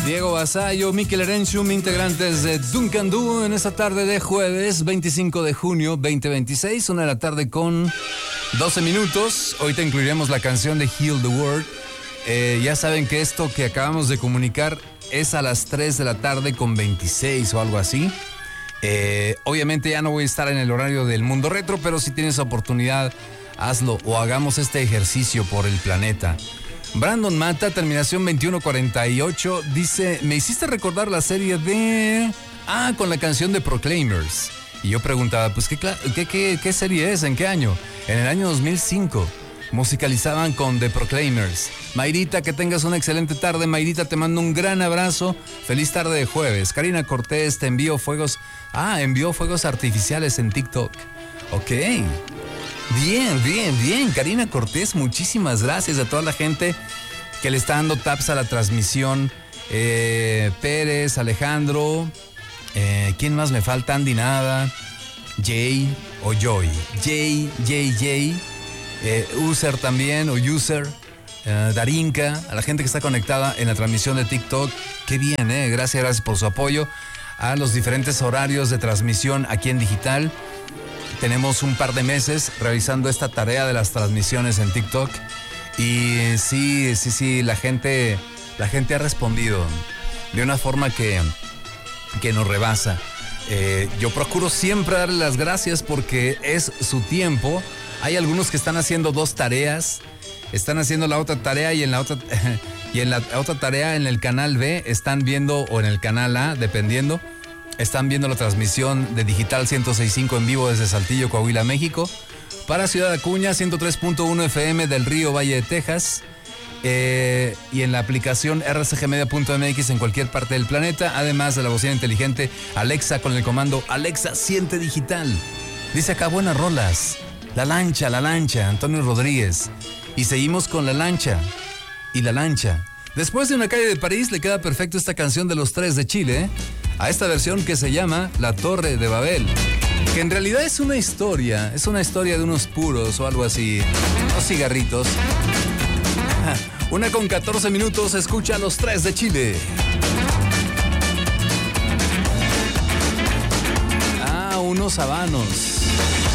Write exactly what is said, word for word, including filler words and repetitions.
Diego Vasallo, Mikel Erenchum, integrantes de Duncan Du en esta tarde de jueves veinticinco de junio veinte veintiséis, una de la tarde con doce minutos. Hoy te incluiremos la canción de Heal the World. Eh, ya saben que esto que acabamos de comunicar es a las tres de la tarde con veintiséis o algo así. Eh, obviamente ya no voy a estar en el horario del Mundo Retro, pero si tienes oportunidad, hazlo o hagamos este ejercicio por el planeta. Brandon Mata, terminación veintiuno cuarenta y ocho, dice: me hiciste recordar la serie de... Ah, con la canción de Proclaimers. Y yo preguntaba, pues, ¿qué, qué, qué, qué serie es? ¿En qué año? En el año dos mil cinco. Musicalizaban con The Proclaimers. Mayrita, que tengas una excelente tarde. Mayrita, te mando un gran abrazo. Feliz tarde de jueves. Karina Cortés, te envío fuegos... Ah, envió fuegos artificiales en TikTok. Ok. Bien, bien, bien. Karina Cortés, muchísimas gracias a toda la gente que le está dando taps a la transmisión. Eh, Pérez, Alejandro. Eh, ¿Quién más me falta? Andy Nada. Jay o Joy. Jay, Jay, Jay. Eh, user también, o User. Eh, Darinka. A la gente que está conectada en la transmisión de TikTok. Qué bien, eh. Gracias, gracias por su apoyo a los diferentes horarios de transmisión aquí en digital. Tenemos un par de meses realizando esta tarea de las transmisiones en TikTok y sí, sí, sí, la gente, la gente ha respondido de una forma que, que nos rebasa. Eh, yo procuro siempre darle las gracias porque es su tiempo. Hay algunos que están haciendo dos tareas, están haciendo la otra tarea y en la otra, y en la otra tarea en el canal B están viendo, o en el canal A, dependiendo. Están viendo la transmisión de Digital ciento seis punto cinco en vivo desde Saltillo, Coahuila, México. Para Ciudad Acuña, ciento tres punto uno F M del Río Valle de Texas. Eh, y en la aplicación r c g media punto m x en cualquier parte del planeta. Además de la bocina inteligente Alexa con el comando Alexa siente digital. Dice acá, buenas rolas. La lancha, la lancha, Antonio Rodríguez. Y seguimos con la lancha. Y la lancha. Después de Una calle de París le queda perfecto esta canción de Los Tres de Chile, a esta versión que se llama La Torre de Babel, que en realidad es una historia, es una historia de unos puros o algo así, unos cigarritos. Una con catorce minutos, escucha Los Tres de Chile. Ah, unos habanos.